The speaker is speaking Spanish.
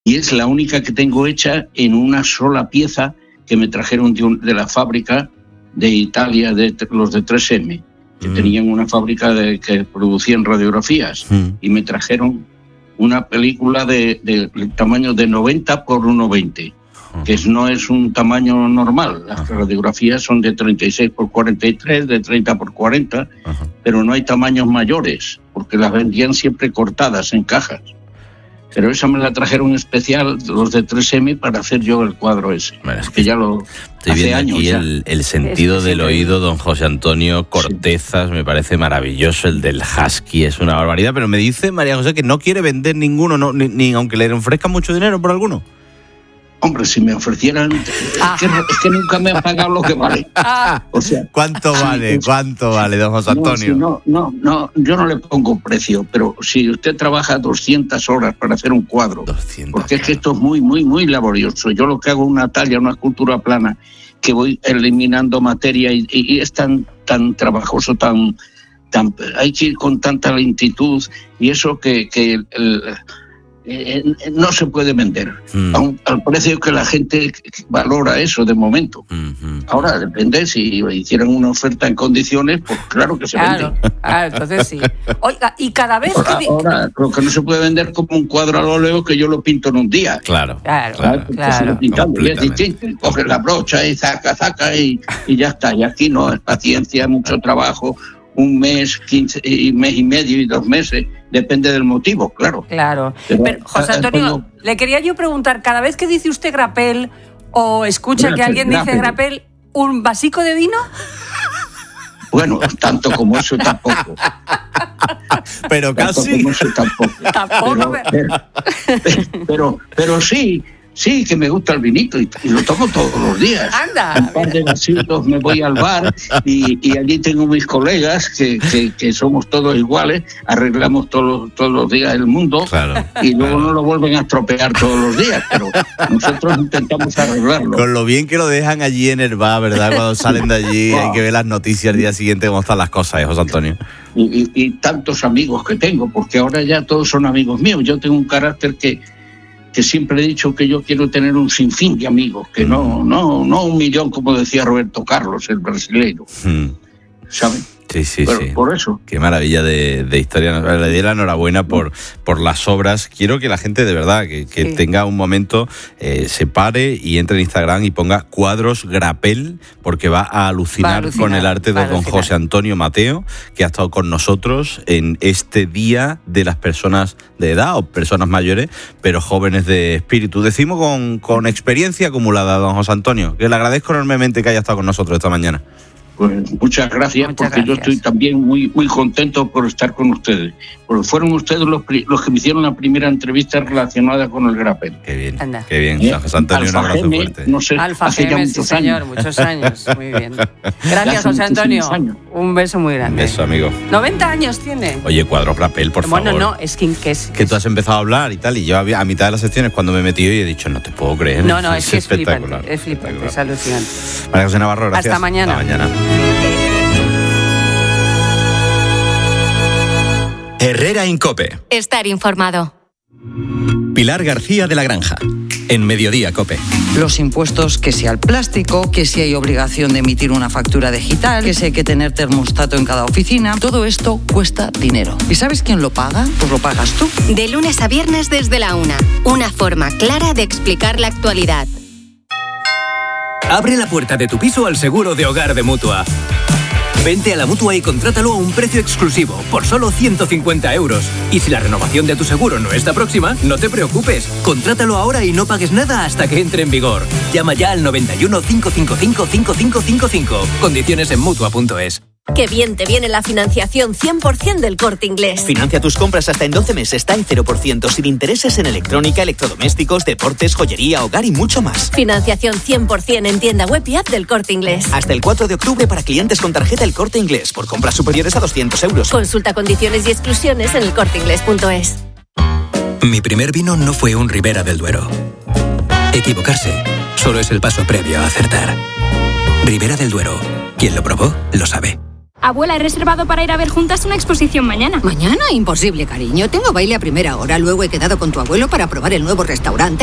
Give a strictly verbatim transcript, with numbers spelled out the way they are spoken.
y es la única que tengo hecha en una sola pieza que me trajeron de, un, de la fábrica de Italia, de los de tres eme, que mm. tenían una fábrica de, que producían radiografías, mm. y me trajeron una película de, de, de tamaño de noventa por ciento veinte, uh-huh. que no es un tamaño normal. Las uh-huh. radiografías son de treinta y seis por cuarenta y tres, de treinta por cuarenta, uh-huh. pero no hay tamaños mayores, porque las vendían siempre cortadas en cajas. Pero esa me la trajeron especial los de tres eme para hacer yo el cuadro ese. Bueno, es que ya lo estoy hace viendo años aquí ya. El, el sentido es que del sí, oído, don José Antonio Cortezas, sí. me parece maravilloso. El del husky es una barbaridad, pero me dice María José que no quiere vender ninguno, no, ni, ni aunque le ofrezcan mucho dinero por alguno. Hombre, si me ofrecieran, ah. es, que, es que nunca me han pagado lo que vale. Ah. O sea, ¿cuánto vale? ¿Cuánto vale, don José Antonio? No, si no, no, no, yo no le pongo precio, pero si usted trabaja doscientas horas para hacer un cuadro, doscientas, porque es que esto es muy, muy, muy laborioso. Yo lo que hago es una talla, una escultura plana, que voy eliminando materia y, y, y es tan, tan trabajoso, tan, tan, hay que ir con tanta lentitud y eso que, que el, el Eh, eh, no se puede vender mm. a un, al precio que la gente valora eso de momento. Mm-hmm. Ahora depende, si hicieran una oferta en condiciones, pues claro que se claro, vende. Claro, entonces sí. Oiga, y cada vez ahora, que... ahora lo que no se puede vender como un cuadro al óleo que yo lo pinto en un día. Claro, claro, claro. claro. Y es distinto, coges la brocha y zaca, zaca y, y ya está. Y aquí no, es paciencia, mucho trabajo, un mes, quince, y mes y medio y dos meses, depende del motivo, claro. Claro. Pero, Pero José Antonio, como... le quería yo preguntar, cada vez que dice usted grapel o escucha grapel, que alguien grapel. dice grapel, ¿un vasico de vino? Bueno, tanto como eso tampoco. Pero tanto casi. Como eso tampoco. Tampoco. Pero, pero, pero, pero sí. Sí, que me gusta el vinito y, y lo tomo todos los días. Anda. Un par de vasitos, me voy al bar y, y allí tengo mis colegas que, que, que somos todos iguales, arreglamos todos, todos los días el mundo, claro, y luego claro. no lo vuelven a estropear todos los días, pero nosotros intentamos arreglarlo. Con lo bien que lo dejan allí en el bar, ¿verdad? Cuando salen de allí, wow. Hay que ver las noticias al día siguiente cómo están las cosas, ¿eh, José Antonio? Y, y, y tantos amigos que tengo, porque ahora ya todos son amigos míos. Yo tengo un carácter que que siempre he dicho que yo quiero tener un sinfín de amigos, que no, no, no un millón, como decía Roberto Carlos, el brasileño, mm. ¿saben? Sí, sí, Pero sí. Por eso. Qué maravilla de, de historia. Le doy la enhorabuena por, por las obras. Quiero que la gente de verdad, que, que sí. tenga un momento, eh, se pare y entre en Instagram y ponga cuadros grapel, porque va a alucinar, va a alucinar con el arte de don José Antonio Mateo, que ha estado con nosotros en este día de las personas de edad o personas mayores, pero jóvenes de espíritu. Decimos con, con experiencia acumulada, don José Antonio, que le agradezco enormemente que haya estado con nosotros esta mañana. Pues muchas gracias, muchas porque gracias. Yo estoy también muy muy contento por estar con ustedes, porque fueron ustedes los, los que me hicieron la primera entrevista relacionada con el grapel. Qué bien, Anda. Qué bien. ¿Eh? José Antonio, un abrazo Geme, fuerte. No sé, Alfa hace Geme, ya sí, muchos señor, años. muchos años. Muy bien. Gracias, José Antonio. Años. Un beso muy grande. Beso, amigo. noventa años tiene. Oye, cuadros grapel, por bueno, favor. Bueno, no, es que, que es... Que tú has empezado a hablar y tal, y yo había, a mitad de las secciones cuando me he metido y he dicho, no te puedo creer. No, no, es, es que es espectacular. flipante, es flipante, es alucinante. María José Navarro, gracias. Hasta mañana. Hasta mañana. Herrera Incope. Estar informado. Pilar García de la Granja, en Mediodía Cope. Los impuestos, que si al plástico, que si hay obligación de emitir una factura digital, que si hay que tener termostato en cada oficina, todo esto cuesta dinero. ¿Y sabes quién lo paga? Pues lo pagas tú. De lunes a viernes desde la una. Una forma clara de explicar la actualidad. Abre la puerta de tu piso al seguro de hogar de Mutua. Vente a la Mutua y contrátalo a un precio exclusivo, por solo ciento cincuenta euros. Y si la renovación de tu seguro no está próxima, no te preocupes. Contrátalo ahora y no pagues nada hasta que entre en vigor. Llama ya al noventa y uno, cinco cinco cinco, cinco cinco cinco cinco. Condiciones en Mutua punto es. ¡Qué bien te viene la financiación cien por ciento del Corte Inglés! Financia tus compras hasta en doce meses, está en cero por ciento, sin intereses en electrónica, electrodomésticos, deportes, joyería, hogar y mucho más. Financiación cien por ciento en tienda web y app del Corte Inglés. Hasta el cuatro de octubre para clientes con tarjeta El Corte Inglés, por compras superiores a doscientos euros. Consulta condiciones y exclusiones en el corte inglés punto es. Mi primer vino no fue un Ribera del Duero. Equivocarse solo es el paso previo a acertar. Ribera del Duero. Quien lo probó, lo sabe. Abuela, he reservado para ir a ver juntas una exposición mañana. ¿Mañana? Imposible, cariño. Tengo baile a primera hora. Luego he quedado con tu abuelo para probar el nuevo restaurante.